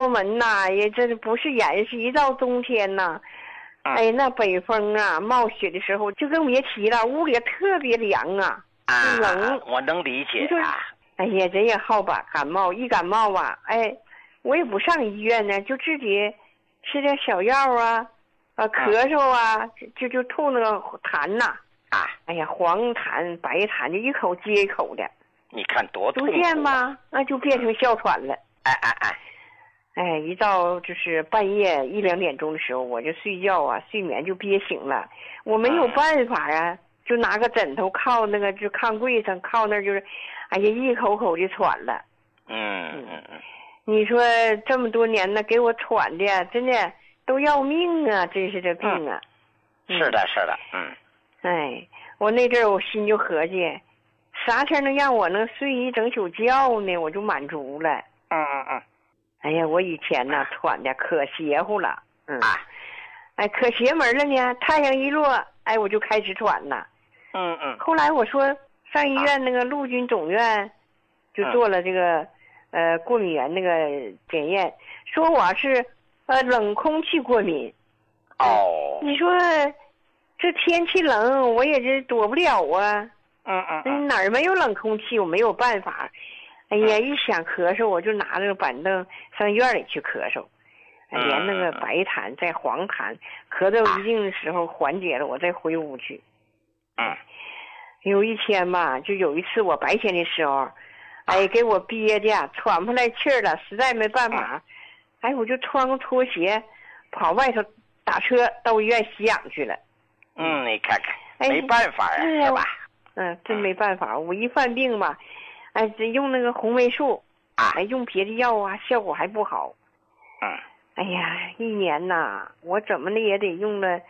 门呐，也这不是严实，一到冬天呐，哎，那北风啊，冒雪的时候就更别提了，屋里特别凉啊，冷。 我能理解啊。 哎呀，人也好吧，感冒一感冒啊，哎，我也不上医院呢，就自己吃点小药啊，咳嗽啊，就吐那个痰呐，哎呀，黄痰白痰就一口接一口的， 你看多痛苦。 逐渐吧，那就变成哮喘了。哎，一到就是半夜1、2点钟的时候，我就睡觉啊，睡眠就憋醒了，我没有办法啊，就拿个枕头靠那个就炕柜上靠那就是，哎呀，一口口就喘了。你说这么多年呢，给我喘的真的都要命啊，真是这病啊。 是的，是的， 哎，我那阵儿我心就合计，啥天能让我能睡一整宿觉呢，我就满足了。哎呀，我以前呢喘的可邪乎了，哎，可邪门了呢。太阳一落，哎，我就开始喘了。后来我说上医院那个陆军总院，就做了这个过敏源那个检验，说我是冷空气过敏。你说这天气冷，我也是躲不了啊。哪儿没有冷空气，我没有办法。哎呀，一想咳嗽，我就拿着个板凳上院里去咳嗽，连那个白痰再黄痰，咳到一定的时候缓解了，我再回屋去。有一天吧，就有一次我白天的时候，哎，给我憋的喘不来气儿了，实在没办法，哎，我就穿个拖鞋跑外头打车到医院吸氧去了。 你看看，没办法呀，是吧？ 真没办法，我一犯病吧，哎，用那个红霉素，哎，用别的药啊，效果还不好。哎呀，一年呐，我怎么的也得用了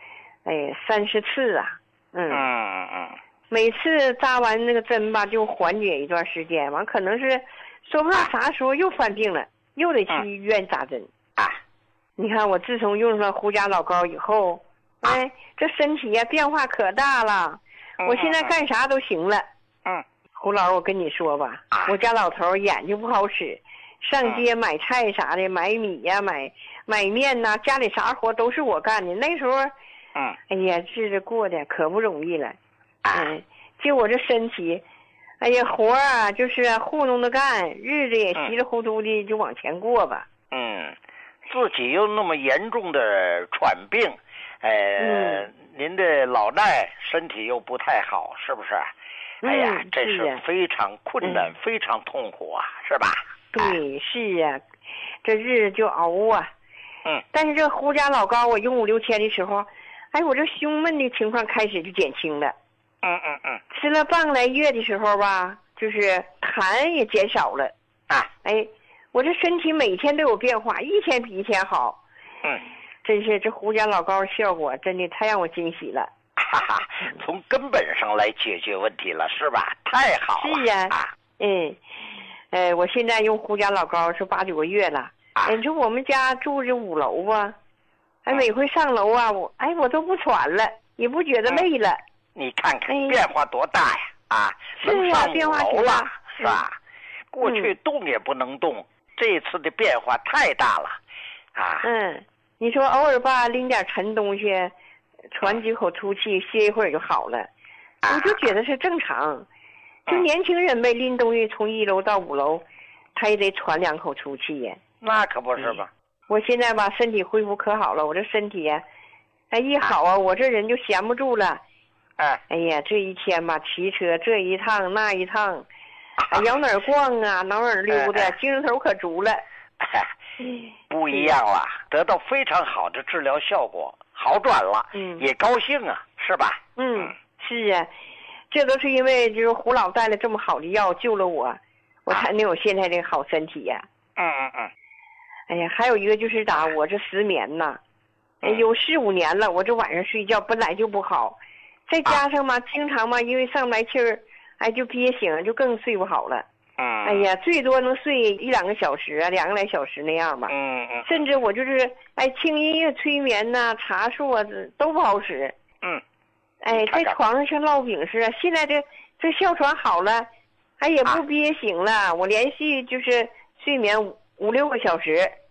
，30次啊。每次扎完那个针吧，就缓解一段时间，完可能是说不上啥时候又犯病了，又得去医院扎针。你看我自从用上胡家老膏以后，哎，这身体呀变化可大了，我现在干啥都行了。胡老，我跟你说吧，我家老头眼睛不好使，上街买菜啥的，买米呀，买面呐，家里啥活都是我干的。那时候，哎呀，日子过得可不容易了。就我这身体，哎呀，活啊就是糊弄着干，日子也稀里糊涂的就往前过吧。 自己又那么严重的喘病，您的老奈身体又不太好，是不是？哎呀，这是非常困难，非常痛苦啊，是吧？ 对，是啊，这日子就熬啊。但是这胡家老膏我用5、6天的时候，哎，我这胸闷的情况开始就减轻了。吃了半个来月的时候吧，就是痰也减少了。哎，我这身体每天都有变化，一天比一天好。真是这胡家老膏效果真的太让我惊喜了。 从根本上来解决问题了，是吧？太好了。是呀。我现在用胡家老膏是8、9个月了。你说我们家住着5楼吧，哎，每回上楼啊，我都不喘了，也不觉得累了。 你看看变化多大呀！能上5楼了，是吧？过去动也不能动，这次的变化太大了。 你说偶尔吧，拎点沉东西，喘几口粗气，歇一会儿就好了，我就觉得是正常。就年轻人呗，拎东西从1楼到5楼，他也得喘2口粗气呀。 那可不是吧？ 我现在吧，身体恢复可好了，我这身体呀，一好啊，我这人就闲不住了。哎呀，这一天吧，骑车这一趟那一趟，摇哪儿逛啊，哪儿溜达，精神头可足了。 不一样了，得到非常好的治疗效果，好转了，也高兴啊，是吧？ 是啊，这都是因为就是胡老带了这么好的药救了我，我才能有现在这个好身体呀。哎呀，还有一个就是我这失眠呐，有4、5年了，我这晚上睡觉本来就不好，再加上嘛，经常嘛，因为上不来气儿，哎，就憋醒，就更睡不好了。哎呀，最多能睡1、2个小时啊，2个来小时那样吧。甚至我就是轻音乐催眠呐，茶树啊，都不好使。在床上像烙饼似的。现在这哮喘好了，也不憋醒了，我连续就是睡眠5、6个小时，